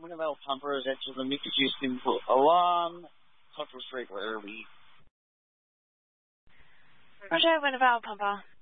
Winnebago Pumper, that's the Mika Houston alarm, control straight early. Roger, Winnebago Pumper.